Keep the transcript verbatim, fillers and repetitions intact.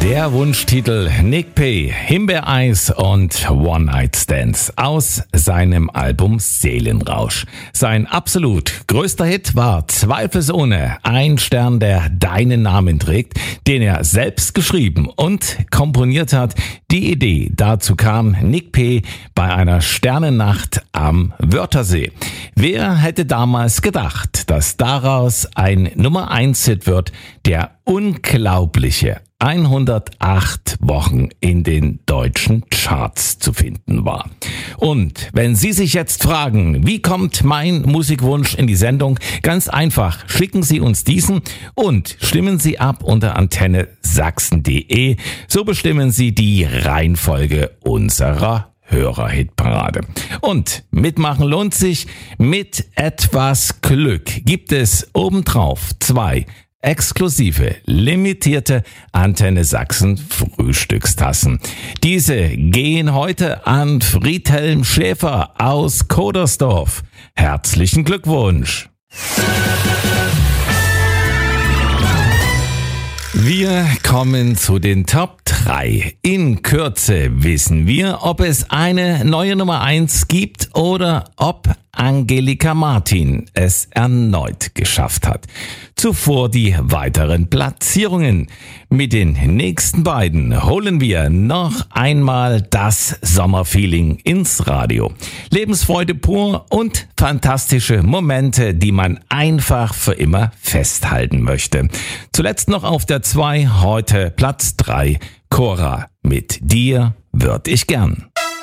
Der Wunschtitel Nick P., Himbeereis und One-Night-Stands aus seinem Album Seelenrausch. Sein absolut größter Hit war zweifelsohne Ein Stern, der deinen Namen trägt, den er selbst geschrieben und komponiert hat. Die Idee dazu kam Nick P. bei einer Sternennacht am Wörthersee. Wer hätte damals gedacht, dass daraus ein Nummer eins Hit wird, der unglaubliche hundertacht Wochen in den deutschen Charts zu finden war. Und wenn Sie sich jetzt fragen, wie kommt mein Musikwunsch in die Sendung? Ganz einfach, schicken Sie uns diesen und stimmen Sie ab unter antenne sachsen punkt de. So bestimmen Sie die Reihenfolge unserer Hörerhitparade. Und mitmachen lohnt sich. Mit etwas Glück gibt es obendrauf zwei exklusive, limitierte Antenne Sachsen Frühstückstassen. Diese gehen heute an Friedhelm Schäfer aus Kodersdorf. Herzlichen Glückwunsch! Wir kommen zu den Top drei. In Kürze wissen wir, ob es eine neue Nummer eins gibt oder ob Angelika Martin es erneut geschafft hat. Zuvor die weiteren Platzierungen. Mit den nächsten beiden holen wir noch einmal das Sommerfeeling ins Radio. Lebensfreude pur und fantastische Momente, die man einfach für immer festhalten möchte. Zuletzt noch auf der zwei, heute Platz drei, Cora mit Dir würd ich gern.